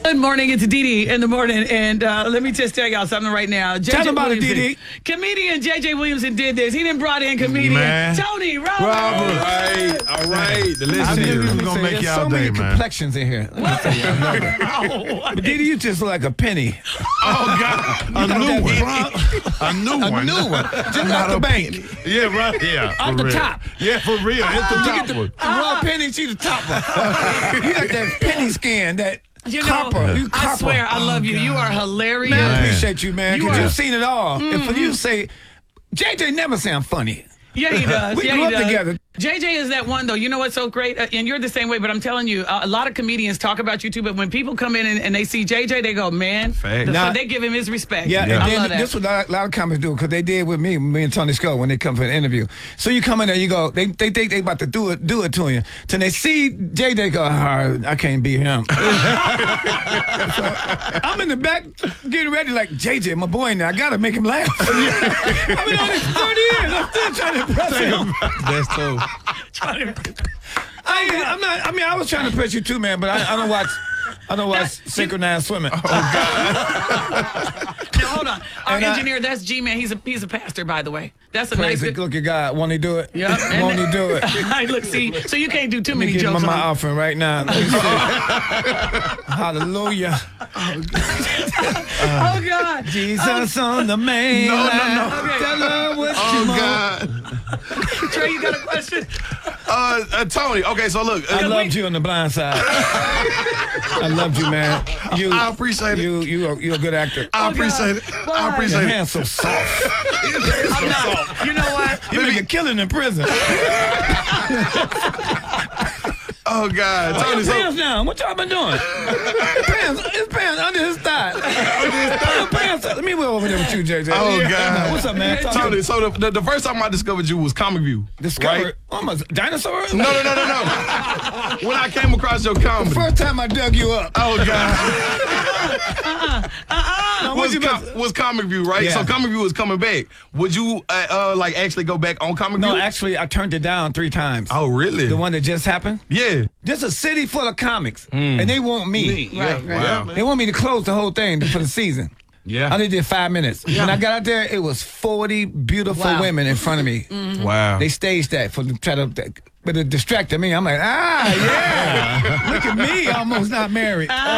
Good morning, it's Dee in the morning, and let me just tell y'all something right now. Tell them about it, Dee. Comedian J.J. Williamson did this. He didn't brought in comedian Tony Roberts. All right. The listeners, we're going to make y'all day, man. So many complexions in here. But Dee, you just look like a penny. Oh, God. A new one. A new one. Just out the bank. Yeah, right. Yeah. Off the top. Yeah, for real. Hit the top one. The raw penny, she the top one. You got that penny skin, that... You know, copper. I swear, I love you. You are hilarious. Man, I appreciate you, man, because you've seen it all. Mm-hmm. And for you to say, JJ never sound funny. Yeah, he does. We grew up together. JJ is that one, though. You know what's so great? And you're the same way, but I'm telling you, a lot of comedians talk about you, too, but when people come in and they see JJ, they go, man, they give him his respect. Yeah, I and love then that. this was a lot of comics do, because they did with me and Tony Scott when they come for an interview. So you come in there, you go, they think they about to do it to you. Till they see JJ go, I can't beat him. So I'm in the back getting ready like, JJ, my boy now, I got to make him laugh. I've been on this 30 years. I'm still trying to impress him. That's tough. I was trying to impress you too, man, but I don't watch synchronized swimming. Now, hold on. Our engineer, that's G-Man. He's a pastor, by the way. That's a Praise nice... Look at God. Won't he do it? Yeah. Won't he do it? Look, see, so you can't do too many Give jokes him my on... offering right now. Let me see. Hallelujah. Oh, God. Jesus on the main line. Okay. Tell her what you want. Trey, you got a question? Tony, okay, so look. I loved you on The Blind Side. I loved you, man. I appreciate it. You're a good actor. I appreciate it. I appreciate Your it. hand's so soft. I'm not. You know what? You make a killing in prison. Oh, God. Tony, His pants down. What y'all been doing? His pants under his thigh. Let me go over there with you, JJ. Oh, God. What's up, man? Tony, so the first time I discovered you was Comic View. Right? I'm a dinosaur? No. When I came across your comedy. First time I dug you up. Oh, God. Was Comic View, right? Yeah. So Comic View is coming back. Would you like actually go back on Comic View? No, actually, I turned it down 3 times. Oh, really? The one that just happened? Yeah. There's a city full of comics, and they want me. Right. Wow. They want me to close the whole thing for the season. Yeah. I only did 5 minutes. When I got out there, it was 40 beautiful women in front of me. Mm-hmm. Wow. They staged that to but it distracted me. I'm like, yeah. Look at me, almost not married. But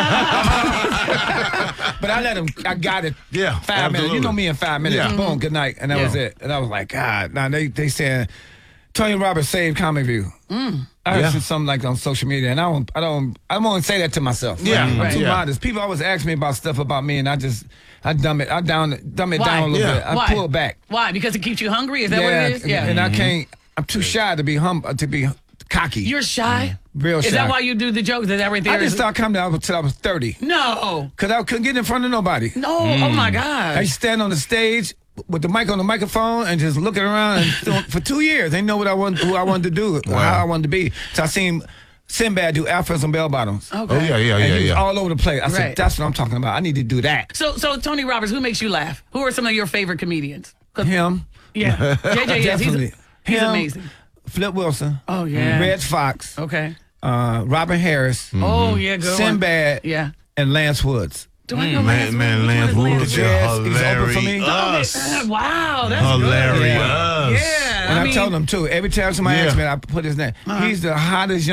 I let them, I got it. Yeah, 5 minutes. You know me in 5 minutes. Yeah. Boom, good night. And that was it. And I was like, God. Now they said, Tony Roberts saved Comic View. I heard something like on social media, and I won't say that to myself. Yeah, I'm too modest. People always ask me about stuff about me, and I dumb it down a little bit. I pull it back. Why? Because it keeps you hungry? Is that what it is? Yeah. And I can't. I'm too shy to be cocky. You're shy? Real shy. Is that why you do the jokes? Is that right there? I didn't start comedy until I was 30. No. Because I couldn't get in front of nobody. No. Oh, my I God. used to stand on the stage with the mic on the microphone and just looking around. And for 2 years, they know who I wanted to do, how I wanted to be. So I seen Sinbad do Alphas and Bell Bottoms. Okay. Oh, yeah. And he was all over the place. I said, Right. that's what I'm talking about. I need to do that. So Tony Roberts, who makes you laugh? Who are some of your favorite comedians? Him. Yeah. JJ, yes, Definitely. he's Him, amazing. Flip Wilson. Oh, yeah. Reg Fox. Okay. Robin Harris. Oh, yeah, good one. Sinbad. Yeah. And Lance Woods. Do I know Man, Lance Woods is Yes, he's open for me. hilarious. Wow, that's Hilarious. good. Yeah. And I told him, too, every time somebody asks me, I put his name. He's the hottest